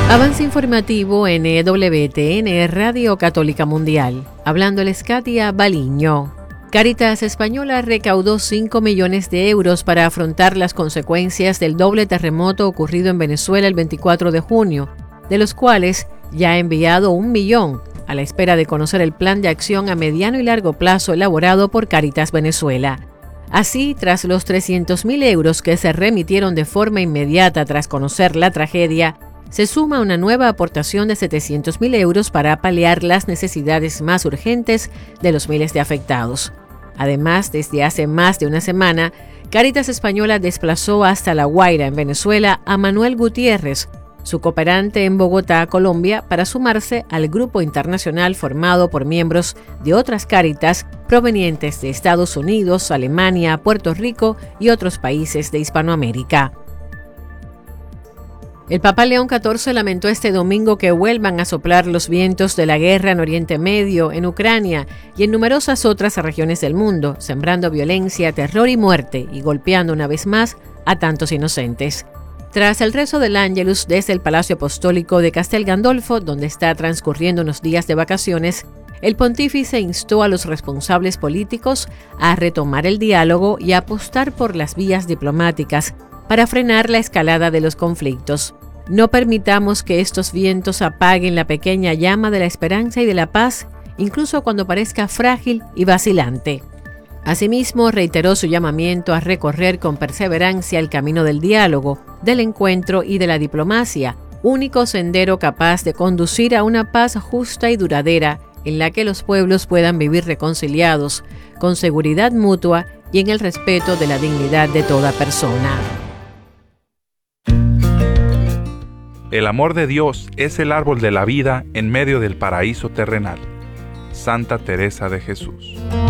Avance informativo en EWTN Radio Católica Mundial. Hablándoles Katia Baliño. Cáritas Española recaudó 5 millones de euros para afrontar las consecuencias del doble terremoto ocurrido en Venezuela el 24 de junio, de los cuales ya ha enviado 1 millón, a la espera de conocer el plan de acción a mediano y largo plazo elaborado por Cáritas Venezuela. Así, tras los 300.000 euros que se remitieron de forma inmediata tras conocer la tragedia, se suma una nueva aportación de 700.000 euros para paliar las necesidades más urgentes de los miles de afectados. Además, desde hace más de una semana, Cáritas Española desplazó hasta La Guaira, en Venezuela, a Manuel Gutiérrez, su cooperante en Bogotá, Colombia, para sumarse al grupo internacional formado por miembros de otras Cáritas provenientes de Estados Unidos, Alemania, Puerto Rico y otros países de Hispanoamérica. El Papa León XIV lamentó este domingo que vuelvan a soplar los vientos de la guerra en Oriente Medio, en Ucrania y en numerosas otras regiones del mundo, sembrando violencia, terror y muerte y golpeando una vez más a tantos inocentes. Tras el rezo del Ángelus desde el Palacio Apostólico de Castel Gandolfo, donde está transcurriendo unos días de vacaciones, el pontífice instó a los responsables políticos a retomar el diálogo y a apostar por las vías diplomáticas para frenar la escalada de los conflictos. No permitamos que estos vientos apaguen la pequeña llama de la esperanza y de la paz, incluso cuando parezca frágil y vacilante. Asimismo, reiteró su llamamiento a recorrer con perseverancia el camino del diálogo, del encuentro y de la diplomacia, único sendero capaz de conducir a una paz justa y duradera en la que los pueblos puedan vivir reconciliados, con seguridad mutua y en el respeto de la dignidad de toda persona. El amor de Dios es el árbol de la vida en medio del paraíso terrenal. Santa Teresa de Jesús.